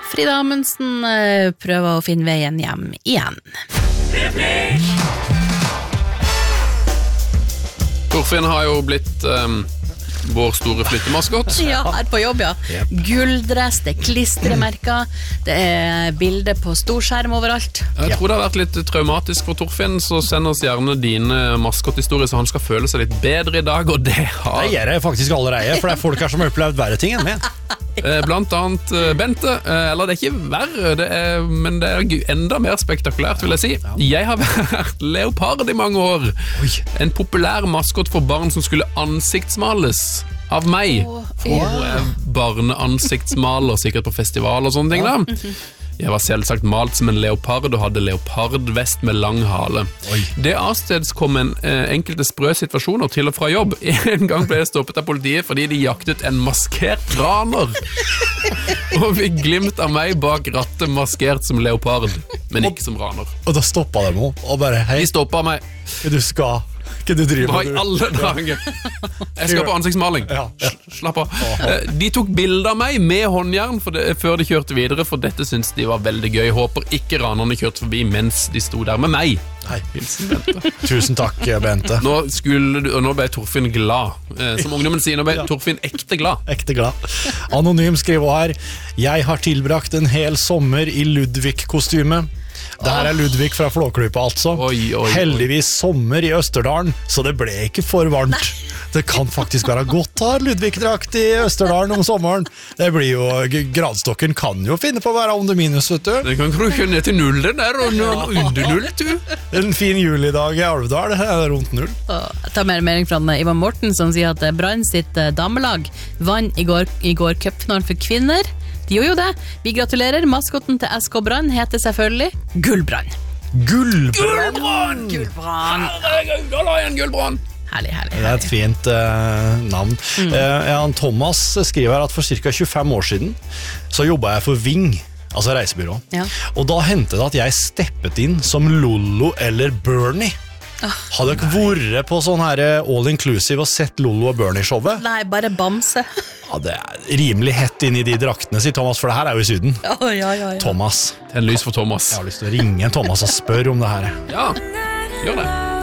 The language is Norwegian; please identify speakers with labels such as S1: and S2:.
S1: Frida Amundsen prøver å finne veien hjem igjen.
S2: Torfinn har jo blitt vår store flyttemaskott.
S1: Ja, her på jobb, ja. Gulldress, det klistremerker, det bilder på storskjerm overalt.
S2: Jeg tror det har vært litt traumatisk for Torfinn, så send oss gjerne dine maskotthistorier, så han skal føle seg litt bedre i dag, og det har...
S3: Det gjør jeg faktisk allerede, for det er folk her som har opplevd verre ting enn meg.
S2: Blant annet Bente, eller det er ikke verre, men det er enda mer spektakulært, vil jeg si. Jeg har vært leopard i mange år. En populær maskott for barn som skulle ansiktsmales av meg. Barneansiktsmaler, sikkert på festival og sånne ting da. Jeg var selvsagt malt som en leopard og hadde leopardvest med lang hale. Det avsteds kom enkelte sprø situasjoner til og fra jobb. En gang ble jeg stoppet av politiet fordi de jaktet en maskert raner. Og fikk glimt av meg bak rattet maskert som leopard, men ikke som raner.
S3: Og da stoppet de også, og bare, hei.
S2: De stoppet meg.
S3: Hva du driver med?
S2: Hva i alle dager? Jeg skal på ansiktsmaling. Slapp av. De tok bilder av meg med håndjern før de kjørte videre, for dette synes de var veldig gøy. Håper ikke ranerne kjørte forbi mens de sto der med meg. Hilsen Bente.
S3: Tusen takk, Bente.
S2: Nå ble Torfinn glad. Som ungdommen sier, nå ble Torfinn ekte glad.
S3: Ekte glad. Anonym skriver her: Jeg har tilbrakt en hel sommer i Ludvig-kostyme. Det her Ludvig fra Flåklypa altså. Heldigvis sommer i Østerdalen, så det ble ikke for varmt. Det kan faktisk være godt å ha Ludvig-drakt i Østerdalen om sommeren. Det blir jo, gradstokken kan jo finne på å være under minus, vet du.
S2: Det kan krusje ned til null den der, og under null, du.
S3: En fin julidag i Alvdal, det er rundt null.
S1: Jeg tar mer melding fra Ivan Morten, som sier at Brann sitt damelag vann i går cupfinalen for kvinner. De gjorde jo det. Vi gratulerer. Maskotten til SK Brann heter selvfølgelig Gullbrann.
S3: Gullbrann!
S2: Herregud, da la jeg en Gullbrann.
S1: Herlig.
S3: Det er et fint navn. Thomas skriver at for ca. 25 år siden så jobbet jeg for Ving, altså reisebyrå. Og da hendte det at jeg steppet inn som Lollo eller Bernie. Hadde dere vært på sånn her all-inclusive og sett Lollo og Bernie-showet?
S1: Nei, bare Bamse.
S3: Ja, det er rimelig hett inn i de draktene, sier Thomas, for det her er jo i Syden.
S1: Ja.
S3: Thomas.
S2: En lys for Thomas.
S3: Jeg har lyst til å ringe Thomas og spørre om det her.
S2: Ja, gjør det.